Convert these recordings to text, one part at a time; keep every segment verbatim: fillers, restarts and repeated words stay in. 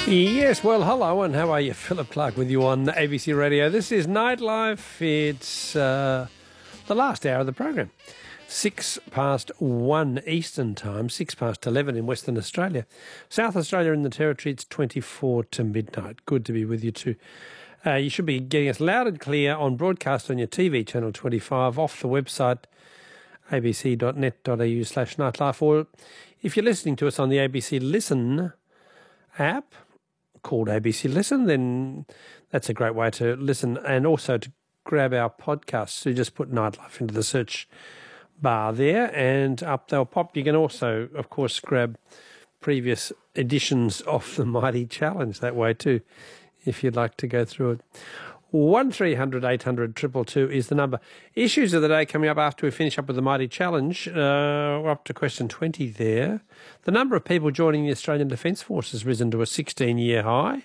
Yes, well, hello, and how are you? Philip Clark with you on A B C Radio. This is Nightlife. It's uh, the last hour of the program. Six past one Eastern Time, six past eleven in Western Australia. South Australia in the Territory, it's twenty-four to midnight. Good to be with you too. Uh, you should be getting us loud and clear on broadcast on your T V, Channel twenty-five, off the website, abc.net.au slash nightlife, or if you're listening to us on the A B C Listen app, called A B C Listen, then that's a great way to listen, and also to grab our podcasts. So just put Nightlife into the search bar there, and up they'll pop. You can also, of course, grab previous editions of the Mighty Challenge that way too, if you'd like to go through it. one three hundred eight hundred two two two is the number. Issues of the day coming up after we finish up with the Mighty Challenge. Uh, we're up to question twenty there. The number of people joining the Australian Defence Force has risen to a sixteen-year high.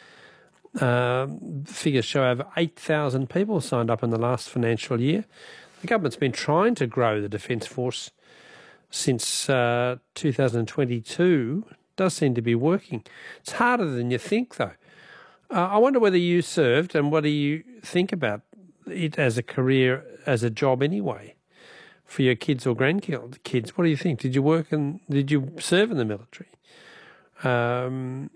Um, figures show over eight thousand people signed up in the last financial year. The government's been trying to grow the Defence Force since uh, two thousand twenty-two. Does seem to be working. It's harder than you think, though. Uh, I wonder whether you served, and what do you think about it as a career, as a job anyway, for your kids or grandkids? What do you think? Did you work and did you serve in the military? Um,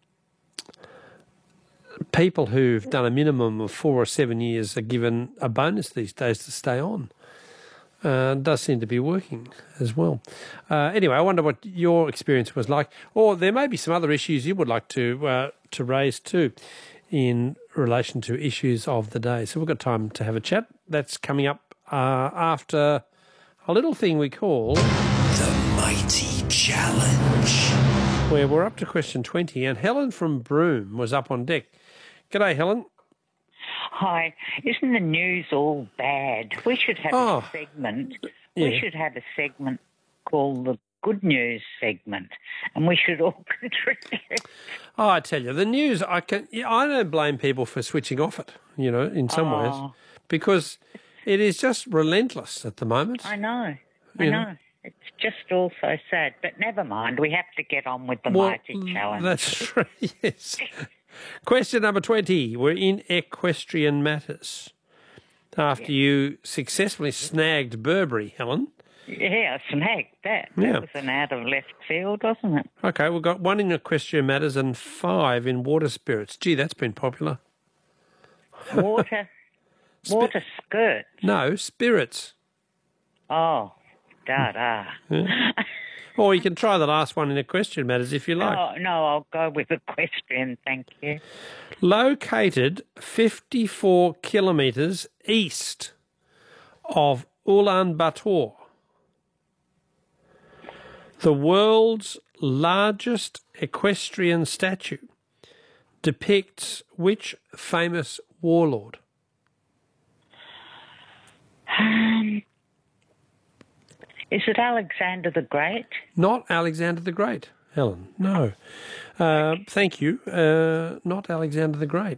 people who've done a minimum of four or seven years are given a bonus these days to stay on. Uh, does seem to be working as well. Uh, anyway, I wonder what your experience was like, or there may be some other issues you would like to uh, to raise too in relation to issues of the day. So we've got time to have a chat. That's coming up uh, after a little thing we call The Mighty Challenge, where we're up to question twenty, and Helen from Broome was up on deck. G'day, Helen. Hi. Isn't the news all bad? We should have Oh, a segment. yeah. We should have a segment called the Good News segment, and we should all contribute. Oh, I tell you, the news, I can. Yeah, I don't blame people for switching off it, you know, in some ways, Oh. because it is just relentless at the moment. I know. I You know. know. It's just all so sad. But never mind. We have to get on with the Well, Mighty Challenge. That's true, yes. Question number twenty. We're in equestrian matters. After you successfully snagged Burberry, Helen. Yeah, I snagged that. That Yeah. was an out of left field, wasn't it? Okay, we've got one in equestrian matters and five in water spirits. Gee, that's been popular. Water, water skirts. No, spirits. Oh, da-da. Or you can try the last one in equestrian matters if you like. Oh, no, I'll go with equestrian, thank you. Located fifty-four kilometres east of Ulaanbaatar, the world's largest equestrian statue depicts which famous warlord? Um, is it Alexander the Great? Not Alexander the Great, Helen. No. Uh, thank you. Uh, not Alexander the Great.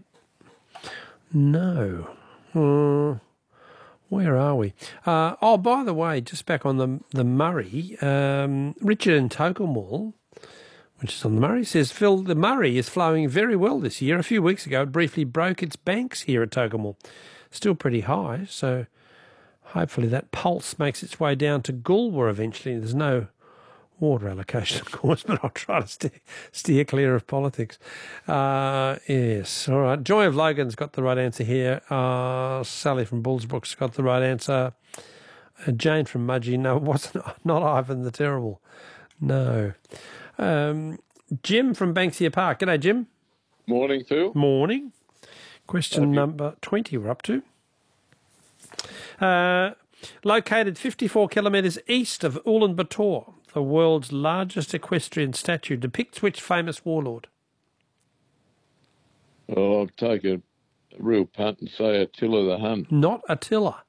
No. Uh, where are we? Uh, oh, by the way, just back on the the Murray, um, Richard in Tocumwal, which is on the Murray, says, Phil, the Murray is flowing very well this year. A few weeks ago, it briefly broke its banks here at Tocumwal. Still pretty high, so hopefully that pulse makes its way down to Goolwa eventually. There's no water allocation, of course, but I'll try to steer, steer clear of politics. Uh, yes, all right. Joy of Logan's got the right answer here. Uh, Sally from Bullsbrook's got the right answer. Uh, Jane from Mudgee, no, it wasn't. Not Ivan the Terrible. No. Um, Jim from Banksia Park. G'day, Jim. Morning, Phil. Morning. Question number twenty we're up to. Uh, located fifty-four kilometres east of Ulaanbaatar, the world's largest equestrian statue depicts which famous warlord? Oh, I'll take a real punt and say Attila the Hun. Not Attila.